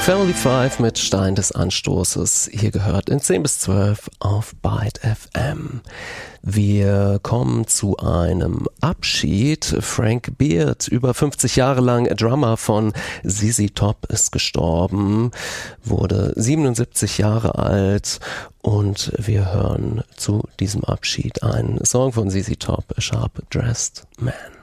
Family 5 mit Stein des Anstoßes. Hier gehört in 10 bis 12 auf Byte FM. Wir kommen zu einem Abschied. Frank Beard, über 50 Jahre lang Drummer von ZZ Top, ist gestorben, wurde 77 Jahre alt und wir hören zu diesem Abschied einen Song von ZZ Top, A Sharp Dressed Man.